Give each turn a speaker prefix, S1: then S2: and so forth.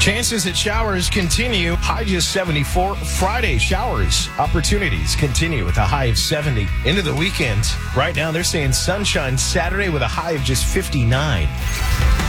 S1: Chances at showers continue. High just 74. Friday, showers, opportunities continue with a high of 70. Into the weekend. Right now, they're saying sunshine Saturday with a high of just 59.